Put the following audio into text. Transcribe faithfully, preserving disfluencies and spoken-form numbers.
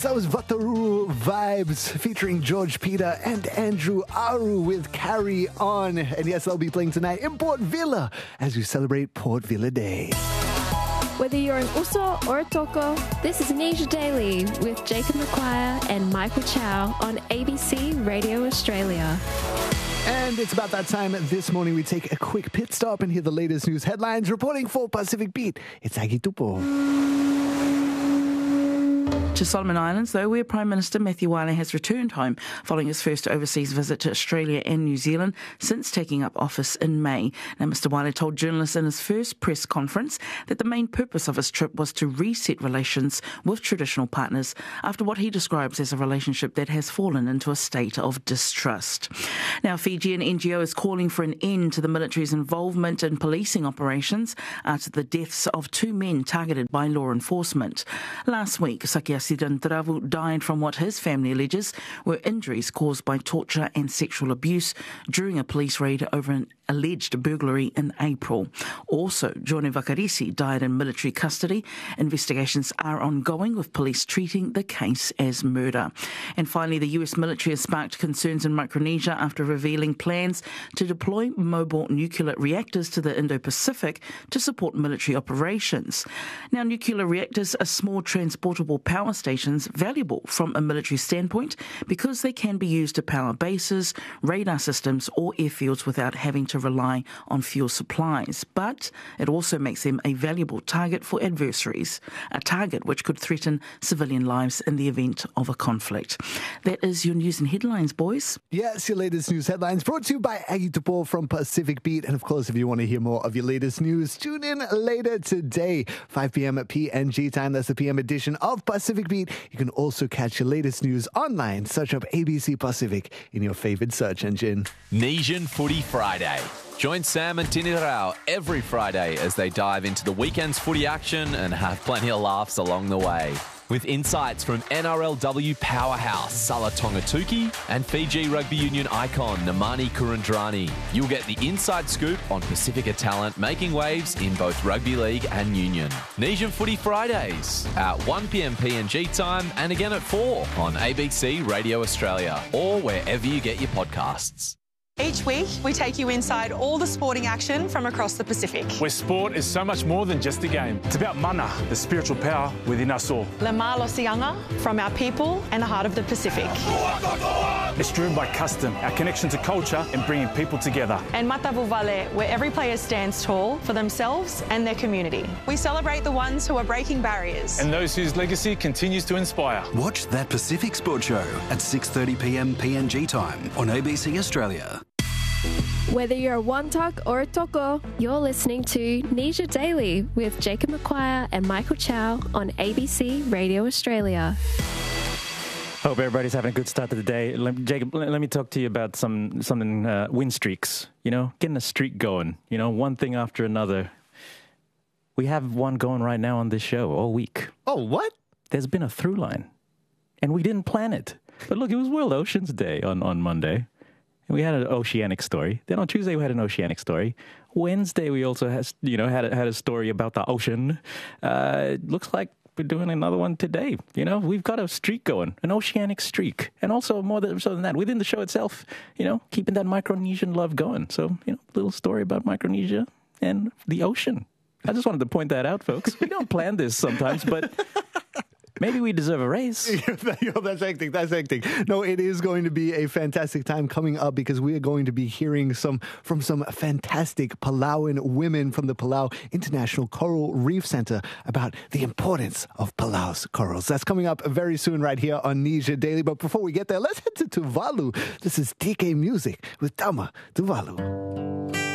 That was Wataru Vibes featuring George Peter and Andrew Aru with Carry On. And yes, they'll be playing tonight in Port Vila as we celebrate Port Vila Day. Whether you're an Uso or a Toko, this is Nisha Daily with Jacob McQuire and Michael Chow on A B C Radio Australia. And it's about that time this morning we take a quick pit stop and hear the latest news headlines. Reporting for Pacific Beat, it's Aggie Tupo. To Solomon Islands, though, where Prime Minister Matthew Wale has returned home following his first overseas visit to Australia and New Zealand since taking up office in May. Now, Mister Wale told journalists in his first press conference that the main purpose of his trip was to reset relations with traditional partners after what he describes as a relationship that has fallen into a state of distrust. Now, Fijian N G O is calling for an end to the military's involvement in policing operations after the deaths of two men targeted by law enforcement. Last week, Sakiasi Dravu died from what his family alleges were injuries caused by torture and sexual abuse during a police raid over an alleged burglary in April. Also, Jone Vakarisi died in military custody. Investigations are ongoing, with police treating the case as murder. And finally, the U S military has sparked concerns in Micronesia after revealing plans to deploy mobile nuclear reactors to the Indo-Pacific to support military operations. Now, nuclear reactors are small transportable power stations valuable from a military standpoint because they can be used to power bases, radar systems or airfields without having to rely on fuel supplies. But it also makes them a valuable target for adversaries, a target which could threaten civilian lives in the event of a conflict. That is your news and headlines, boys. Yes, your latest news headlines brought to you by Aggie Tupo from Pacific Beat. And of course, if you want to hear more of your latest news, tune in later today, five p.m. at P N G time. That's the P M edition of Pacific Beat. You can also catch your latest news online. Search up A B C Pacific in your favorite search engine. Nesian Footy Friday. Join Sam and Tini Rao every Friday as they dive into the weekend's footy action and have plenty of laughs along the way. With insights from N R L W powerhouse Sala Tongatuki and Fiji rugby union icon Namani Kurandrani. You'll get the inside scoop on Pacifica talent making waves in both rugby league and union. Nesian Footy Fridays at one p.m. P N G time and again at four on A B C Radio Australia or wherever you get your podcasts. Each week, we take you inside all the sporting action from across the Pacific. Where sport is so much more than just a game. It's about mana, the spiritual power within us all. Le Malosianga, from our people and the heart of the Pacific. It's driven by custom, our connection to culture and bringing people together. And Matavu Vale, where every player stands tall for themselves and their community. We celebrate the ones who are breaking barriers. And those whose legacy continues to inspire. Watch That Pacific Sport Show at six thirty p.m. P N G time on A B C Australia. Whether you're a Wantok or a Toko, you're listening to Nisha Daily with Jacob McQuire and Michael Chow on A B C Radio Australia. Hope everybody's having a good start to the day. Let, Jacob, let, let me talk to you about some something uh, win streaks. You know, getting a streak going. You know, one thing after another. We have one going right now on this show all week. Oh, what? There's been a through line, and we didn't plan it. But look, it was World Oceans Day on, on Monday. We had an oceanic story. Then on Tuesday we had an oceanic story. Wednesday we also has you know had a, had a story about the ocean. Uh, looks like we're doing another one today. You know, we've got a streak going, an oceanic streak, and also more than so than that within the show itself. You know, keeping that Micronesian love going. So you know, little story about Micronesia and the ocean. I just wanted to point that out, folks. We don't plan this sometimes, but. Maybe we deserve a raise. Yo, that's hectic. That's hectic. No, it is going to be a fantastic time coming up because we are going to be hearing some from some fantastic Palauan women from the Palau International Coral Reef Center about the importance of Palau's corals. That's coming up very soon right here on Nisha Daily. But before we get there, let's head to Tuvalu. This is D K Music with Dama Tuvalu.